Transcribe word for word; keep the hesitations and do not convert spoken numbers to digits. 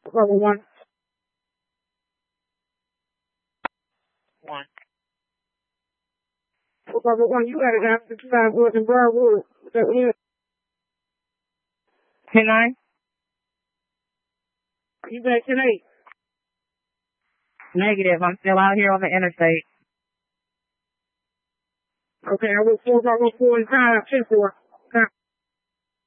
Level one. One. Level one, you got it after two nine Woods and Broadwood. Is that you? Ten nine. You back ten eight? Negative. I'm still out here on the interstate. Okay, I will four five one four and time ten four.